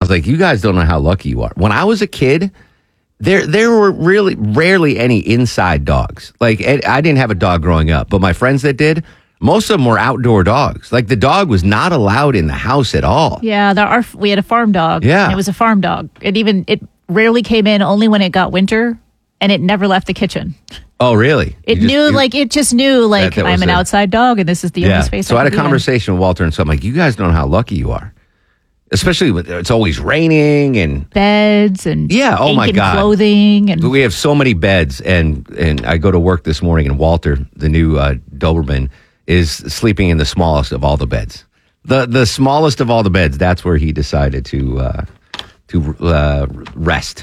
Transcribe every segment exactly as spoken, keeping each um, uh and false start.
was like, you guys don't know how lucky you are. When I was a kid, there there were really rarely any inside dogs. Like, I didn't have a dog growing up, but my friends that did, most of them were outdoor dogs. Like, the dog was not allowed in the house at all. Yeah, there are, we had a farm dog. Yeah. It was a farm dog. It even, it rarely came in only when it got winter, and it never left the kitchen. Oh, really? It just, knew, you, like, it just knew, like, that, that I'm an it. outside dog, and this is the yeah. only space so I I had a can be conversation with Walter, and so I'm like, you guys don't know how lucky you are. Especially with, it's always raining and... Beds and yeah, oh my God. clothing. And we have so many beds, and, and I go to work this morning, and Walter, the new uh, Doberman, is sleeping in the smallest of all the beds. The the smallest of all the beds, that's where he decided to uh, to uh, rest.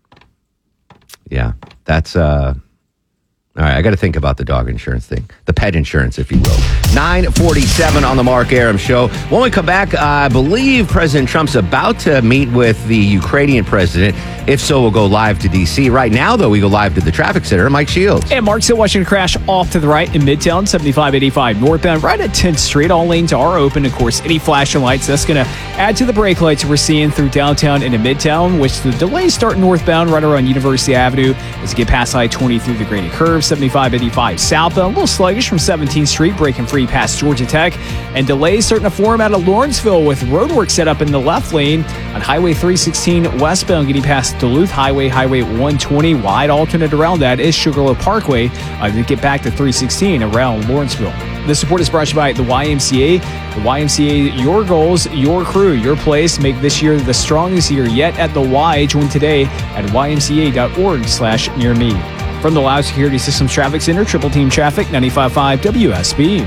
Yeah, that's... Uh, all right, I got to think about the dog insurance thing. The pet insurance, if you will. nine forty-seven on the Mark Arum Show. When we come back, uh, I believe President Trump's about to meet with the Ukrainian president. If so, we'll go live to D C. Right now, though, we go live to the traffic center. Mike Shields. And Mark's still watching a crash off to the right in Midtown, seventy-five eighty-five northbound, right at tenth Street. All lanes are open. Of course, any flashing lights, that's going to add to the brake lights we're seeing through downtown into Midtown, which the delays start northbound right around University Avenue as you get past I twenty through the graded curve. seventy-five eighty-five southbound, a little sluggish from seventeenth Street, breaking free past Georgia Tech. And delays starting to form out of Lawrenceville with roadwork set up in the left lane on Highway three sixteen westbound, getting past Duluth Highway, Highway one twenty. Wide alternate around that is Sugarloaf Parkway uh, to get back to three sixteen around Lawrenceville. This report is brought to you by the Y M C A. The Y M C A, your goals, your crew, your place. Make this year the strongest year yet at the Y. Join today at y m c a dot org slash near me. From the Loud Security Systems Traffic Center, Triple Team Traffic, ninety-five point five W S B.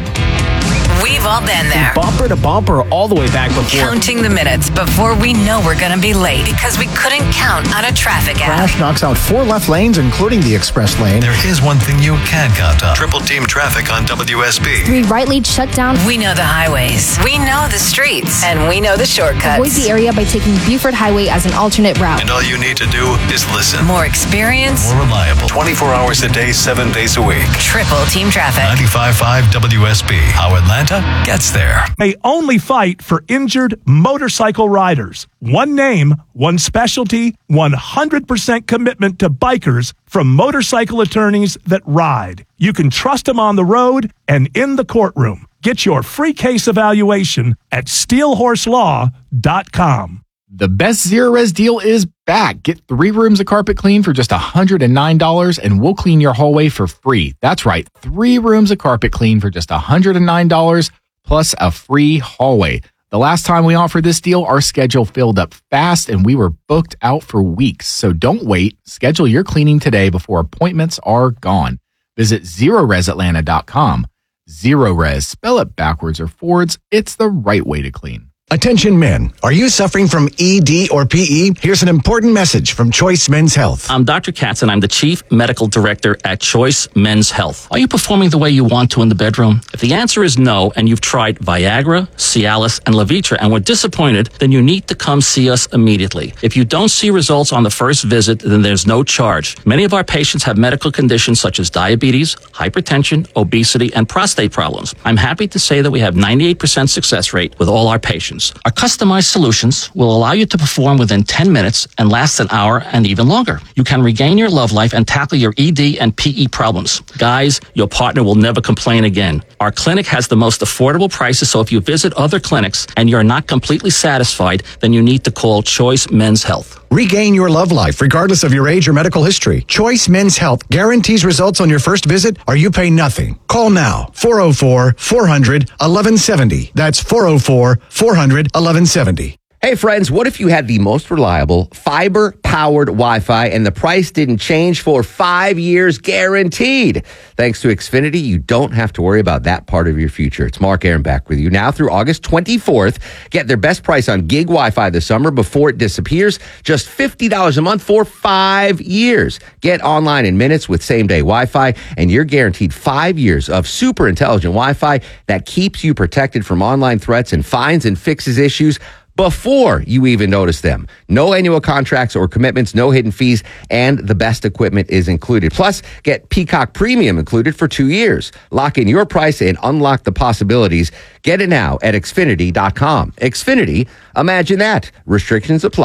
We've all been there. Bumper to bumper, all the way back before. Counting the minutes before we know we're going to be late because we couldn't count on a traffic app. Crash knocks out four left lanes, including the express lane. There is one thing you can count on. Triple Team Traffic on W S B. Three right lanes shut down. We know the highways. We know the streets. And we know the shortcuts. Avoid the area by taking Buford Highway as an alternate route. And all you need to do is listen. More experience. More reliable. twenty-four hours a day, seven days a week. Triple Team Traffic. ninety-five point five W S B. How Atlanta gets there. They only fight for injured motorcycle riders. One name, one specialty, one hundred percent commitment to bikers from motorcycle attorneys that ride. You can trust them on the road and in the courtroom. Get your free case evaluation at steel horse law dot com. The best Zero Res deal is back. Get three rooms of carpet clean for just one hundred nine dollars and we'll clean your hallway for free. That's right, three rooms of carpet clean for just one hundred nine dollars plus a free hallway. The last time we offered this deal, our schedule filled up fast and we were booked out for weeks. So don't wait. Schedule your cleaning today before appointments are gone. Visit zero res atlanta dot com. Zero Res, spell it backwards or forwards. It's the right way to clean. Attention men, are you suffering from E D or P E? Here's an important message from Choice Men's Health. I'm Doctor Katz and I'm the Chief Medical Director at Choice Men's Health. Are you performing the way you want to in the bedroom? If the answer is no and you've tried Viagra, Cialis, and Levitra and were disappointed, then you need to come see us immediately. If you don't see results on the first visit, then there's no charge. Many of our patients have medical conditions such as diabetes, hypertension, obesity, and prostate problems. I'm happy to say that we have ninety-eight percent success rate with all our patients. Our customized solutions will allow you to perform within ten minutes and last an hour and even longer. You can regain your love life and tackle your E D and P E problems. Guys, your partner will never complain again. Our clinic has the most affordable prices, so if you visit other clinics and you're not completely satisfied, then you need to call Choice Men's Health. Regain your love life regardless of your age or medical history. Choice Men's Health guarantees results on your first visit or you pay nothing. Call now, four oh four, four hundred, eleven seventy. That's four oh four, four hundred, eleven seventy. Hey friends, what if you had the most reliable fiber-powered Wi-Fi and the price didn't change for five years guaranteed? Thanks to Xfinity, you don't have to worry about that part of your future. It's Mark Arum back with you now through August twenty-fourth. Get their best price on gig Wi-Fi this summer before it disappears. Just fifty dollars a month for five years. Get online in minutes with same-day Wi-Fi, and you're guaranteed five years of super intelligent Wi-Fi that keeps you protected from online threats and finds and fixes issues before you even notice them. No annual contracts or commitments, no hidden fees, and the best equipment is included. Plus, get Peacock Premium included for two years. Lock in your price and unlock the possibilities. Get it now at Xfinity dot com. Xfinity, imagine that. Restrictions apply.